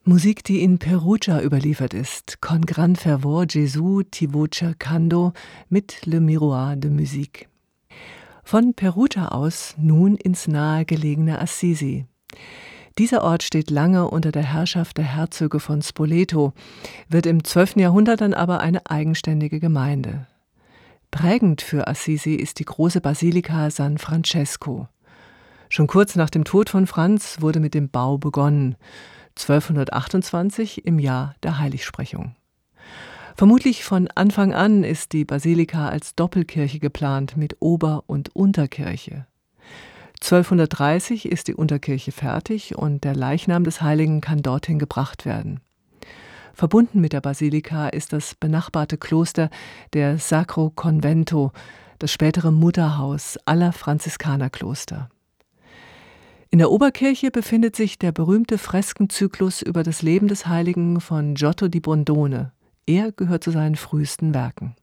Musik, die in Perugia überliefert ist. Con gran fervor Gesù ti vo cercando mit Le Miroir de Musique. Von Perugia aus nun ins nahegelegene Assisi. Dieser Ort steht lange unter der Herrschaft der Herzöge von Spoleto, wird im 12. Jahrhundert dann aber eine eigenständige Gemeinde. Prägend für Assisi ist die große Basilika San Francesco. Schon kurz nach dem Tod von Franz wurde mit dem Bau begonnen. 1228 im Jahr der Heiligsprechung. Vermutlich von Anfang an ist die Basilika als Doppelkirche geplant mit Ober- und Unterkirche. 1230 ist die Unterkirche fertig und der Leichnam des Heiligen kann dorthin gebracht werden. Verbunden mit der Basilika ist das benachbarte Kloster der Sacro Convento, das spätere Mutterhaus aller Franziskanerkloster. In der Oberkirche befindet sich der berühmte Freskenzyklus über das Leben des Heiligen von Giotto di Bondone. Er gehört zu seinen frühesten Werken.